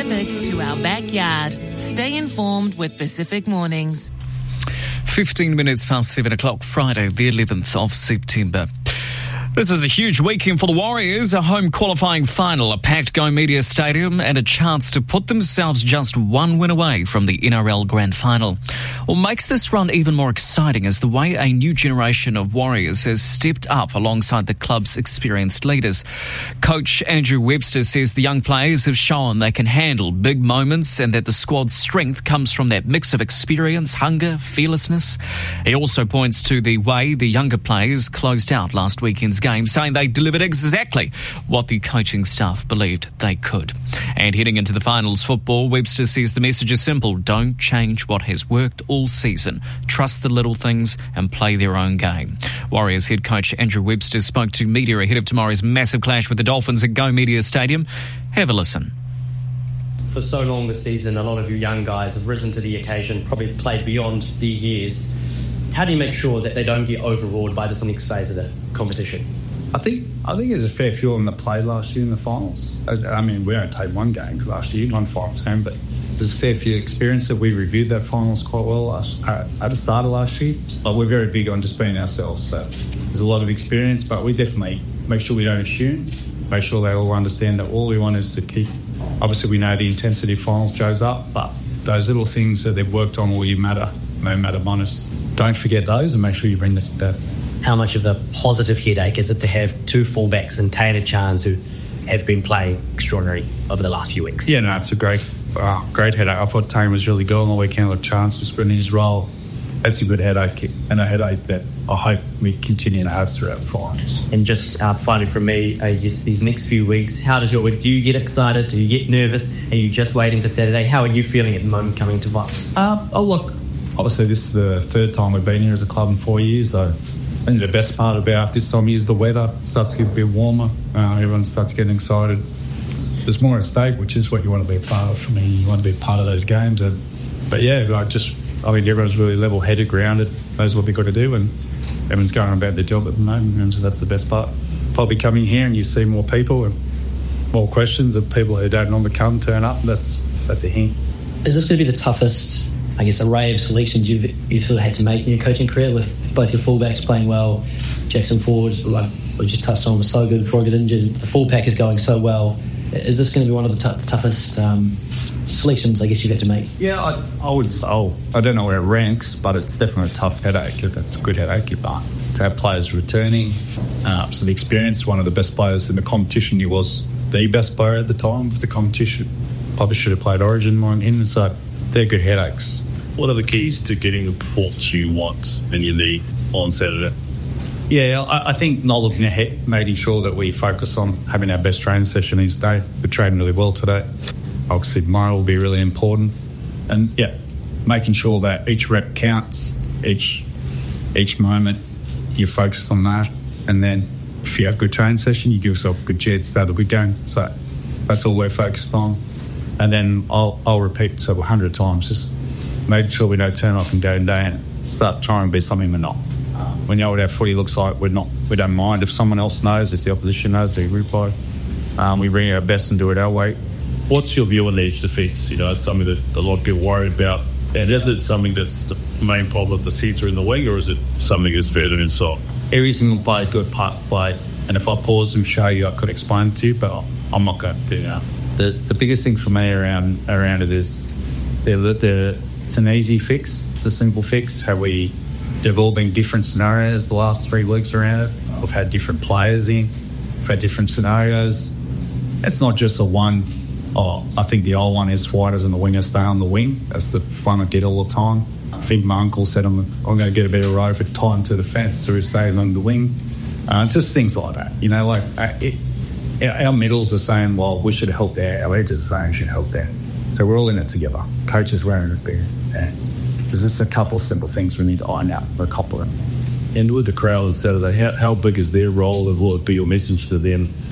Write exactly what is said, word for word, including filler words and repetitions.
Pacific to our backyard. Stay informed with Pacific Mornings. fifteen minutes past seven o'clock, Friday, the eleventh of September. This is a huge weekend for the Warriors, a home qualifying final, a packed Go Media Stadium and a chance to put themselves just one win away from the N R L Grand Final. What makes this run even more exciting is the way a new generation of Warriors has stepped up alongside the club's experienced leaders. Coach Andrew Webster says the young players have shown they can handle big moments and that the squad's strength comes from that mix of experience, hunger, fearlessness. He also points to the way the younger players closed out last weekend's game, saying they delivered exactly what the coaching staff believed they could. And heading into the finals football, Webster says the message is simple: don't change what has worked all season. Trust the little things and play their own game. Warriors head coach Andrew Webster spoke to media ahead of tomorrow's massive clash with the Dolphins at Go Media Stadium. Have a listen. For so long this season, a lot of you young guys have risen to the occasion, probably played beyond the years. How do you make sure that they don't get overawed by this next phase of the competition? I think I think there's a fair few of them that played last year in the finals. I, I mean, we only played one game last year, one finals game, but there's a fair few experience that we reviewed that finals quite well last, uh, at the start of last year. But we're very big on just being ourselves, so there's a lot of experience, but we definitely make sure we don't assume, make sure they all understand that all we want is to keep. Obviously, we know the intensity of finals goes up, but those little things that they've worked on will you matter, no matter minus. Don't forget those and make sure you bring that. How much of a positive headache is it to have two fullbacks and Taylor Chance who have been playing extraordinary over the last few weeks? Yeah, no, it's a great, uh, great headache. I thought Taylor was really good on the weekend with Chance was in his role. That's a good headache, and a headache that I hope we continue to have throughout the finals. And just uh, finally from me, uh, just these next few weeks, how does your week? Do you get excited? Do you get nervous? Are you just waiting for Saturday? How are you feeling at the moment coming to finals? Uh, oh, look, obviously this is the third time we've been here as a club in four years, so I think the best part about this time of year is the weather. It starts to get a bit warmer. Uh, everyone starts getting excited. There's more at stake, which is what you want to be a part of. For me, you want to be a part of those games. And, but yeah, I just I think everyone's really level-headed, grounded, knows what they've got to do, and everyone's going about their job at the moment. And so that's the best part. If I'll be coming here and you see more people and more questions of people who don't normally come turn up, that's that's a hint. Is this going to be the toughest, I guess, array of selections you've you've had to make in your coaching career, with both your fullbacks playing well, Jackson Ford, like we just touched on, was so good before I get injured. The full pack is going so well. Is this going to be one of the, t- the toughest um, selections, I guess, you've had to make? Yeah, I, I would say, oh, I don't know where it ranks, but it's definitely a tough headache. That's a good headache, but to have players returning, uh, some experience, one of the best players in the competition, he was the best player at the time of the competition. Probably should have played Origin more in, so they're good headaches. What are the keys to getting the performance you want and you need on Saturday? Yeah, I, I think not looking ahead, making sure that we focus on having our best training session each day. We're training really well today. Obviously, tomorrow will be really important. And, yeah, making sure that each rep counts, each each moment you focus on that. And then if you have a good training session, you give yourself a good chance to start a good game. So that's all we're focused on. And then I'll, I'll repeat so a hundred times, just making sure we don't turn off and go day and start trying to be something we're not. We know what our footy looks like. We're not. We don't mind if someone else knows, if the opposition knows, they reply. Um, we bring our best and do it our way. What's your view on edge defence? You know, it's something that a lot get worried about. And is it something that's the main problem of the centre in the wing, or is it something that's further inside? Every single play, good part play. And if I pause and show you, I could explain it to you, but I'm not going to do that. The the biggest thing for me around around it is they're, they're, it's an easy fix. It's a simple fix. How we They've all been different scenarios the last three weeks around it. We've had different players in. We've had different scenarios. It's not just a one, oh, I think the old one is Whiters and the wingers stay on the wing. That's the fun I get all the time. I think my uncle said I'm, I'm going to get a bit of row for time to the fence to stay along the wing. Uh, just things like that. You know, like uh, it, our middles are saying, well, we should help there. Our edges are saying we should help there. So we're all in it together. Coaches wearing it there. Yeah. There's just a couple of simple things we need to iron out. A couple of them. And with the crowd on Saturday, how, how big is their role? Will it be your message to them